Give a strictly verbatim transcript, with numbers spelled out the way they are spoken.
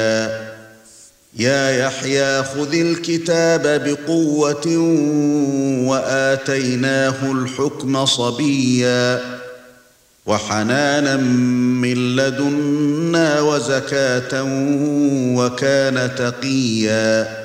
يا يحيى خذ الكتاب بقوة وآتيناه الحكم صبيا وحنانا من لدنا وزكاة وكان تقيا